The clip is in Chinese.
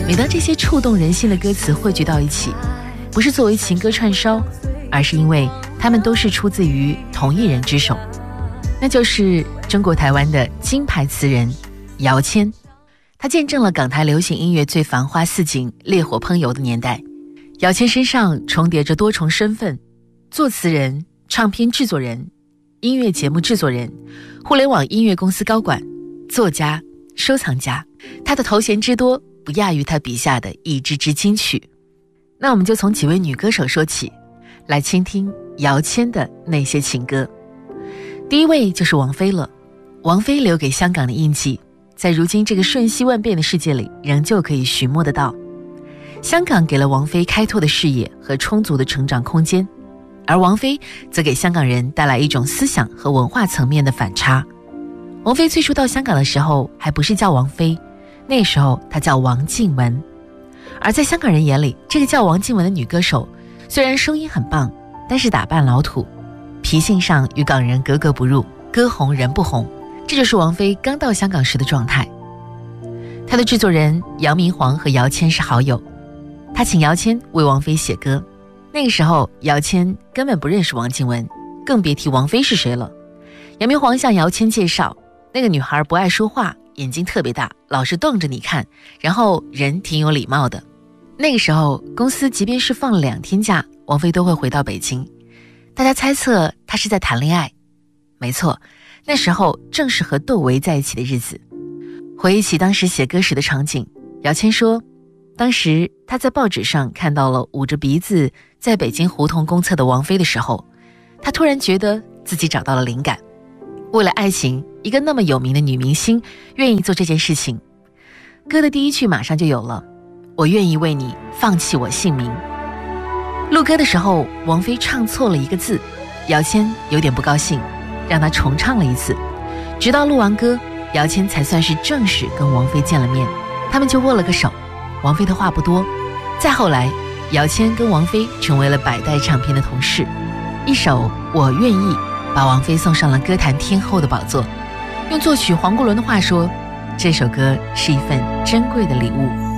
每当这些触动人心的歌词汇聚到一起，不是作为情歌串烧，而是因为他们都是出自于同一人之手，那就是中国台湾的金牌词人姚谦。他见证了港台流行音乐最繁花似锦、烈火烹油的年代。姚谦身上重叠着多重身份，作词人、唱片制作人、音乐节目制作人、互联网音乐公司高管、作家、收藏家，他的头衔之多不亚于他笔下的一支支金曲。那我们就从几位女歌手说起，来倾听姚谦的那些情歌。第一位就是王菲了。王菲留给香港的印记，在如今这个瞬息万变的世界里，仍旧可以寻摸得到。香港给了王菲开拓的视野和充足的成长空间，而王菲则给香港人带来一种思想和文化层面的反差。王菲最初到香港的时候还不是叫王菲，那时候她叫王靖雯。而在香港人眼里，这个叫王靖雯的女歌手虽然声音很棒，但是打扮老土，脾性上与港人格格不入，歌红人不红。这就是王菲刚到香港时的状态。她的制作人杨明煌和姚谦是好友，他请姚谦为王菲写歌。那个时候姚谦根本不认识王靖雯，更别提王菲是谁了。杨明煌向姚谦介绍，那个女孩不爱说话，眼睛特别大，老是瞪着你看，然后人挺有礼貌的。那个时候公司即便是放了2天假，王菲都会回到北京。大家猜测她是在谈恋爱，没错，那时候正是和窦唯在一起的日子。回忆起当时写歌时的场景，姚谦说，当时他在报纸上看到了捂着鼻子在北京胡同公厕的王菲的时候，他突然觉得自己找到了灵感。为了爱情，一个那么有名的女明星愿意做这件事情。歌的第一句马上就有了，我愿意为你放弃我姓名。录歌的时候，王菲唱错了一个字，姚谦有点不高兴，让她重唱了一次。直到录完歌，姚谦才算是正式跟王菲见了面，他们就握了个手。王菲的话不多。再后来，姚谦跟王菲成为了百代唱片的同事。一首我愿意把王菲送上了歌坛天后的宝座。用作曲黄国伦的话说，这首歌是一份珍贵的礼物。